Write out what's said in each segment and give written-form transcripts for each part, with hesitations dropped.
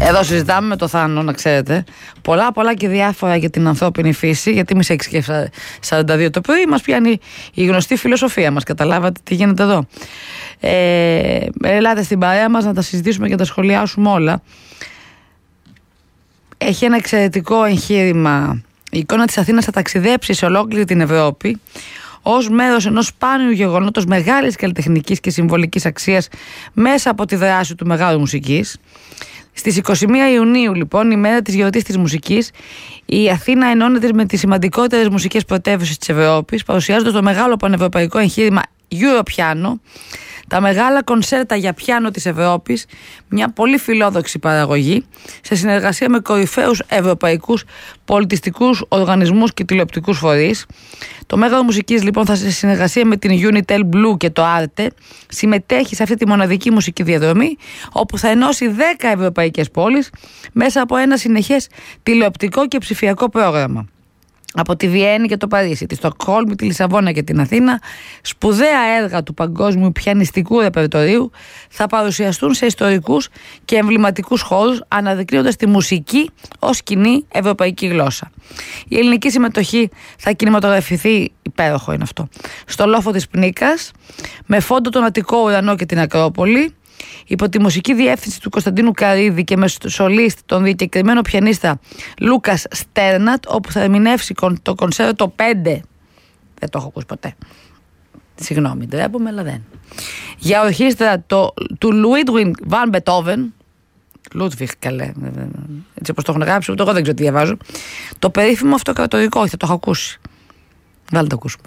Εδώ συζητάμε με το Θάνο, να ξέρετε, πολλά και διάφορα για την ανθρώπινη φύση, γιατί εμείς 6:42 το πρωί μας πιάνει η γνωστή φιλοσοφία μας. Καταλάβατε τι γίνεται εδώ. Ελάτε στην παρέα μας να τα συζητήσουμε και να τα σχολιάσουμε όλα. Έχει ένα εξαιρετικό εγχείρημα. Η εικόνα της Αθήνας θα ταξιδέψει σε ολόκληρη την Ευρώπη ως μέρος ενός σπάνιου γεγονότος μεγάλης καλλιτεχνικής και συμβολικής αξίας μέσα από τη δράση του Μεγάρου Μουσικής. Στις 21 Ιουνίου, λοιπόν, η μέρα της γιορτής της μουσικής, η Αθήνα ενώνεται με τις σημαντικότερες μουσικές πρωτεύουσες της Ευρώπης, παρουσιάζοντας το μεγάλο πανευρωπαϊκό εγχείρημα Europiano, τα μεγάλα κονσέρτα για πιάνο της Ευρώπης, μια πολύ φιλόδοξη παραγωγή, σε συνεργασία με κορυφαίους ευρωπαϊκούς πολιτιστικούς οργανισμούς και τηλεοπτικούς φορείς. Το Μέγαρο Μουσικής, λοιπόν, θα σε συνεργασία με την Unitel Blue και το Arte συμμετέχει σε αυτή τη μοναδική μουσική διαδρομή, όπου θα ενώσει 10 ευρωπαϊκές πόλεις μέσα από ένα συνεχές τηλεοπτικό και ψηφιακό πρόγραμμα. Από τη Βιέννη και το Παρίσι, τη Στοκχόλμη, τη Λισαβόνα και την Αθήνα, σπουδαία έργα του παγκόσμιου πιανιστικού ρεπερτορίου θα παρουσιαστούν σε ιστορικούς και εμβληματικούς χώρους, αναδεικνύοντας τη μουσική ως κοινή ευρωπαϊκή γλώσσα. Η ελληνική συμμετοχή θα κινηματογραφηθεί, υπέροχο είναι αυτό, στο λόφο της Πνίκας, με φόντο τον Αττικό ουρανό και την Ακρόπολη, υπό τη μουσική διεύθυνση του Κωνσταντίνου Καρίδη και με σολίστ τον διακεκριμένο πιανίστα Λούκας Στέρνατ, όπου θα ερμηνεύσει το κονσέρτο 5. Δεν το έχω ακούσει ποτέ. Συγγνώμη, ντρέπομαι, αλλά δεν. Για ορχήστρα του Ludwig van Beethoven. Ludwig, καλέ. Έτσι όπως το έχουν γράψει, ούτε εγώ δεν ξέρω τι διαβάζω. Το περίφημο αυτοκρατορικό, όχι, θα το έχω ακούσει. Δεν το ακούσουμε.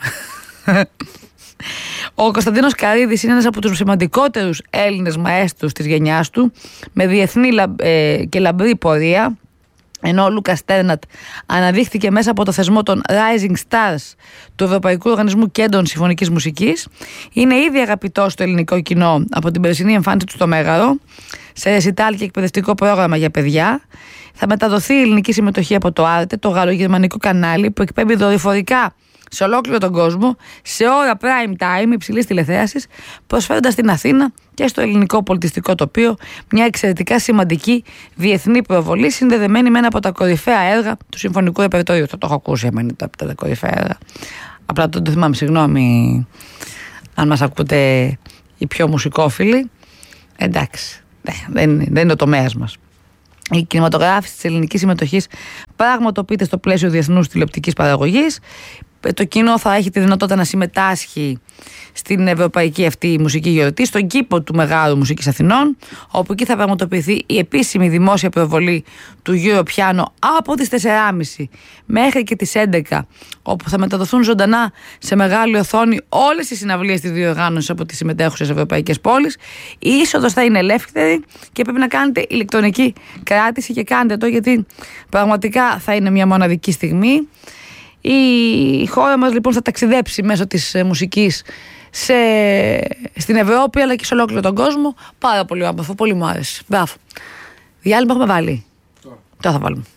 Ο Κωνσταντίνος Καρίδης είναι ένας από τους σημαντικότερους Έλληνες μαέστρους της γενιάς του, με διεθνή και λαμπρή πορεία, ενώ ο Λούκας Στέρνατ αναδείχθηκε μέσα από το θεσμό των Rising Stars του Ευρωπαϊκού Οργανισμού Κέντρων Συμφωνικής Μουσικής. Είναι ήδη αγαπητός στο ελληνικό κοινό από την περσινή εμφάνιση του στο Μέγαρο, σε ρεσιτάλ και εκπαιδευτικό πρόγραμμα για παιδιά. Θα μεταδοθεί η ελληνική συμμετοχή από το Arte, το γαλλογερμανικό κανάλι που εκπέμπει δορυφορικά σε ολόκληρο τον κόσμο, σε ώρα prime time υψηλής τηλεθέασης, προσφέροντας στην Αθήνα και στο ελληνικό πολιτιστικό τοπίο μια εξαιρετικά σημαντική διεθνή προβολή, συνδεδεμένη με ένα από τα κορυφαία έργα του συμφωνικού ρεπερτορίου. Θα το έχω ακούσει, εμένα από τα κορυφαία έργα. Απλά το θυμάμαι, συγγνώμη αν μας ακούτε οι πιο μουσικόφιλοι. Εντάξει, δεν είναι ο τομέας μας. Η κινηματογράφηση της ελληνικής συμμετοχής πραγματοποιείται στο πλαίσιο διεθνούς τηλεοπτικής παραγωγής. Το κοινό θα έχει τη δυνατότητα να συμμετάσχει στην ευρωπαϊκή αυτή μουσική γιορτή, στον κήπο του Μεγάρου Μουσικής Αθηνών, όπου εκεί θα πραγματοποιηθεί η επίσημη δημόσια προβολή του Europiano από τις 4.30 μέχρι και τις 11, όπου θα μεταδοθούν ζωντανά σε μεγάλη οθόνη όλες οι συναυλίες της διοργάνωσης από τις συμμετέχουσες ευρωπαϊκές πόλεις. Η είσοδος θα είναι ελεύθερη και πρέπει να κάνετε ηλεκτρονική κράτηση, και κάντε το, γιατί πραγματικά θα είναι μια μοναδική στιγμή. Η χώρα μας, λοιπόν, θα ταξιδέψει μέσω της μουσικής στην Ευρώπη, αλλά και σε ολόκληρο τον κόσμο. Πάρα πολύ όμορφο, πολύ μου άρεσε. Μπράβο. Διάλειμμα έχουμε βάλει. Τώρα θα βάλουμε.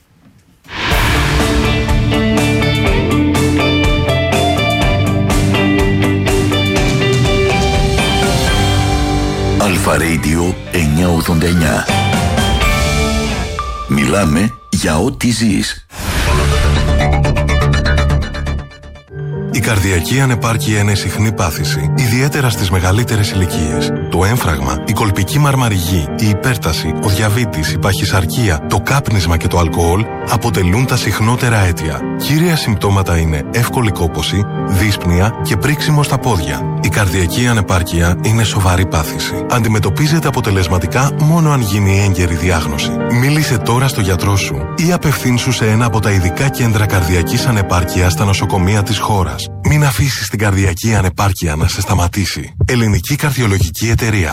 Αλφα Radio 989. Μιλάμε για ό,τι ζεις. Η καρδιακή ανεπάρκεια είναι συχνή πάθηση, ιδιαίτερα στις μεγαλύτερες ηλικίες. Το έμφραγμα, η κολπική μαρμαριγή, η υπέρταση, ο διαβήτης, η παχυσαρκία, το κάπνισμα και το αλκοόλ αποτελούν τα συχνότερα αίτια. Κύρια συμπτώματα είναι εύκολη κόπωση, δύσπνοια και πρίξιμο στα πόδια. Η καρδιακή ανεπάρκεια είναι σοβαρή πάθηση. Αντιμετωπίζεται αποτελεσματικά μόνο αν γίνει έγκαιρη διάγνωση. Μίλησε τώρα στο γιατρό σου ή απευθύνσου σε ένα από τα ειδικά κέντρα καρδιακής ανεπάρκειας στα νοσοκομεία της χώρας. Μην αφήσεις την καρδιακή ανεπάρκεια να σε σταματήσει. Ελληνική Καρδιολογική Εταιρεία.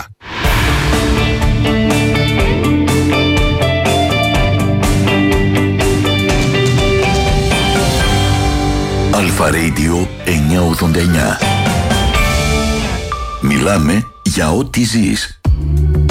Αλφα Radio 989. Μιλάμε για ό,τι ζεις.